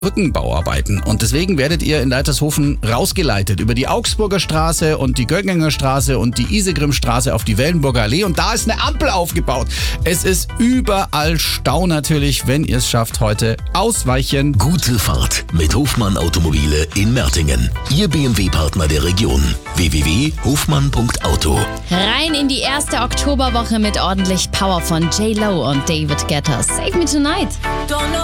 Brückenbauarbeiten. Und deswegen werdet ihr in Leitershofen rausgeleitet über die Augsburger Straße und die Gögginger Straße und die Isegrimstraße auf die Wellenburger Allee. Und da ist eine Ampel aufgebaut. Es ist überall Stau natürlich, wenn ihr es schafft heute. Ausweichen. Gute Fahrt mit Hofmann Automobile in Mertingen. Ihr BMW-Partner der Region. www.hofmann.auto. Rein in die erste Oktoberwoche mit ordentlich Power von J-Lo und David Guetta. Save Me Tonight.